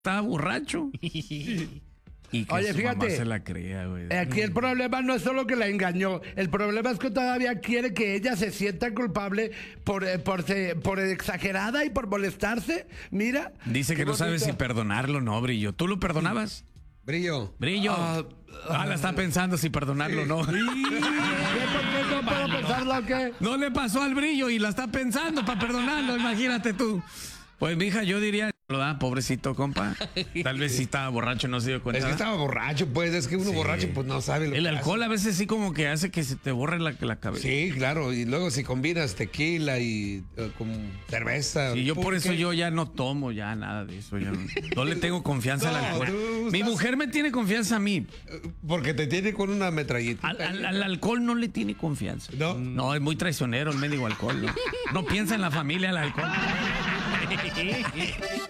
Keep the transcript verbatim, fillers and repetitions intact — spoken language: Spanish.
estaba borracho. Y que Oye, su fíjate, mamá se la crea, güey. Aquí el problema no es solo que la engañó, el problema es que todavía quiere que ella se sienta culpable por, eh, por, se- por exagerada y por molestarse. Mira. Dice que qué no sabe bonito. si perdonarlo o no, Brillo. ¿Tú lo perdonabas? Brillo. Brillo. Ah, Ah, la está pensando si perdonarlo o no. ¿Qué? ¿Por qué no puedo pensarlo o qué? No le pasó al Brillo y la está pensando para perdonarlo, imagínate tú. Pues, mija, yo diría, lo da, pobrecito, compa. Tal vez si estaba borracho, no se dio cuenta. Es que estaba borracho, pues. Es que uno Sí. borracho, pues no sabe lo El que alcohol a veces sí como que hace que se te borre la, la cabeza. hace. Sí, claro. Y luego si combinas tequila y eh, con cerveza. Y yo por eso pulque. yo ya no tomo ya nada de eso. Ya no, no le tengo confianza al No, alcohol. tú Mi estás- mujer me tiene confianza a mí. Porque te tiene con una metralleta. Al, al- al alcohol no le tiene confianza. ¿No? No, es muy traicionero el mendigo alcohol. No, no piensa en la familia el alcohol.